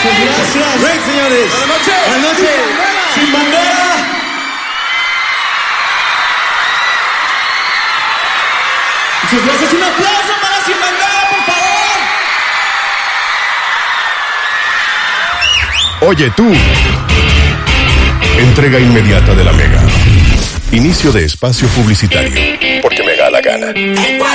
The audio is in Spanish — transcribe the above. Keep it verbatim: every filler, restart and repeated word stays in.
Gracias. Break, señores. Buenas noches. Buenas noches. Sin bandera. Muchas gracias. Un aplauso para Sin Bandera, por favor. Oye tú. Entrega inmediata de la Mega. Inicio de espacio publicitario. Porque me da la gana.